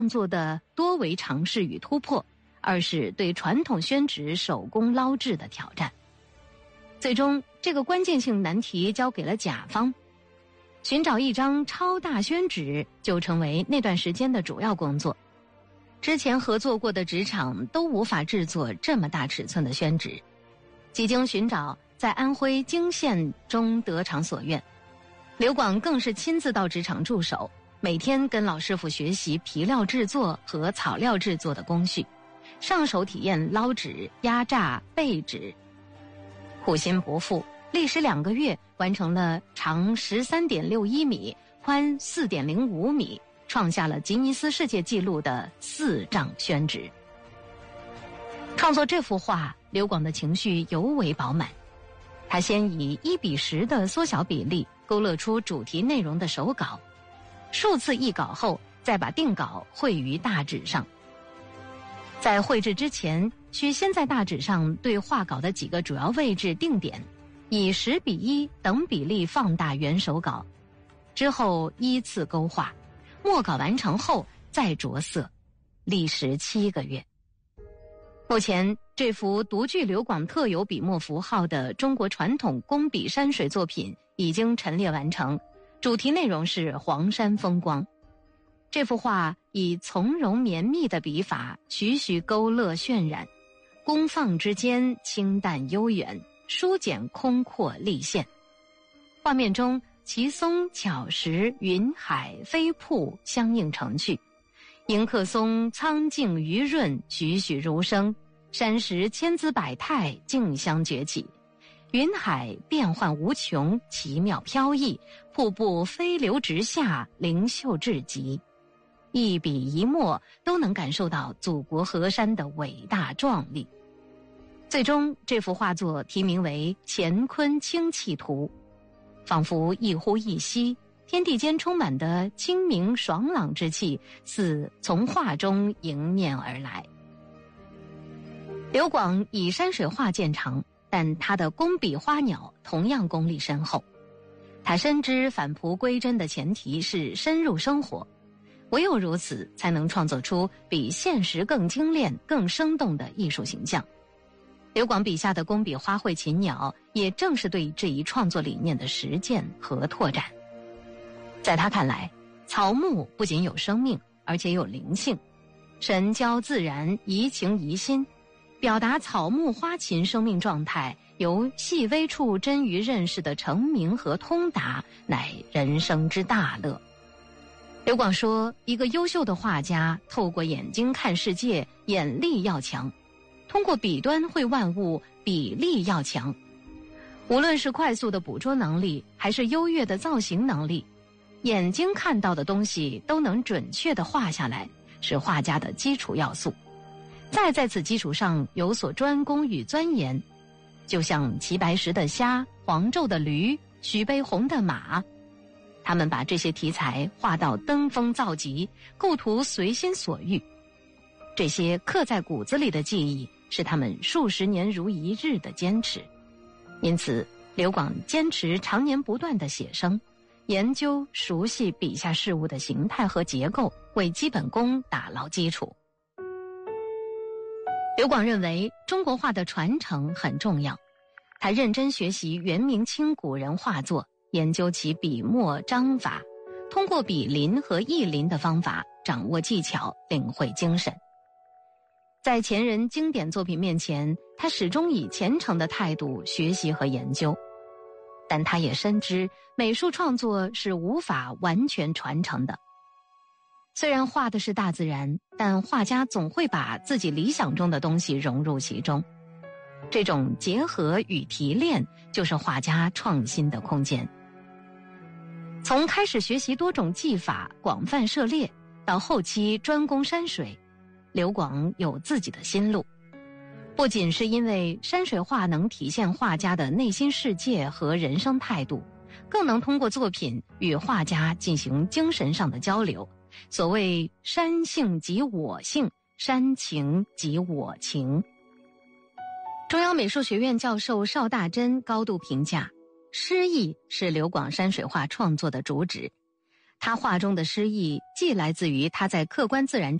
创作的多为尝试与突破，二是对传统宣纸手工捞制的挑战。最终，这个关键性难题交给了甲方，寻找一张超大宣纸就成为那段时间的主要工作。之前合作过的纸厂都无法制作这么大尺寸的宣纸，几经寻找，在安徽泾县中得偿所愿。刘广更是亲自到纸厂驻守，每天跟老师傅学习皮料制作和草料制作的工序，上手体验捞纸、压榨、焙纸。苦心不负，历时2个月，完成了长13.61米、宽4.05米，创下了吉尼斯世界纪录的4丈宣纸。创作这幅画，刘广的情绪尤为饱满。他先以1:10的缩小比例勾勒出主题内容的手稿，数次译稿后，再把定稿绘于大纸上。在绘制之前，需先在大纸上对画稿的几个主要位置定点，以10:1等比例放大原手稿，之后依次勾画，墨稿完成后再着色，历时7个月。目前，这幅独具刘广特有笔墨符号的中国传统工笔山水作品已经陈列完成，主题内容是黄山风光。这幅画以从容绵密的笔法，徐徐勾勒渲染，工放之间清淡悠远，疏简空阔立现。画面中奇松、巧石、云海、飞瀑相映成趣，迎客松苍劲余润，栩栩如生，山石千姿百态，竞相崛起，云海变幻无穷，奇妙飘逸，瀑布飞流直下，灵秀至极。一笔一墨都能感受到祖国河山的伟大壮丽。最终，这幅画作题名为《乾坤清气图》，仿佛一呼一吸，天地间充满的清明爽朗之气，似从画中迎面而来。刘广以山水画见长，但他的工笔花鸟同样功力深厚。他深知返璞归真的前提是深入生活，唯有如此，才能创作出比现实更精炼、更生动的艺术形象。刘广笔下的工笔花卉禽鸟，也正是对这一创作理念的实践和拓展。在他看来，草木不仅有生命，而且有灵性，神交自然，怡情怡心，表达草木花禽生命状态由细微处臻于认识的成明和通达，乃人生之大乐。刘广说，一个优秀的画家透过眼睛看世界，眼力要强；通过笔端绘万物，笔力要强。无论是快速的捕捉能力，还是优越的造型能力，眼睛看到的东西都能准确地画下来，是画家的基础要素。再在此基础上有所专攻与钻研，就像齐白石的虾、黄胄的驴、徐悲鸿的马，他们把这些题材画到登峰造极，构图随心所欲。这些刻在骨子里的记忆，是他们数十年如一日的坚持。因此，刘广坚持常年不断的写生，研究熟悉笔下事物的形态和结构，为基本功打牢基础。刘广认为中国画的传承很重要，他认真学习元明清古人画作，研究其笔墨章法，通过笔临和意临的方法掌握技巧，领会精神。在前人经典作品面前，他始终以虔诚的态度学习和研究，但他也深知美术创作是无法完全传承的。虽然画的是大自然，但画家总会把自己理想中的东西融入其中。这种结合与提炼，就是画家创新的空间。从开始学习多种技法，广泛涉猎，到后期专攻山水，刘广有自己的心路。不仅是因为山水画能体现画家的内心世界和人生态度，更能通过作品与画家进行精神上的交流。所谓山性即我性，山情即我情。中央美术学院教授邵大珍高度评价，诗意是刘广山水画创作的主旨。 他画中的诗意既来自于他在客观自然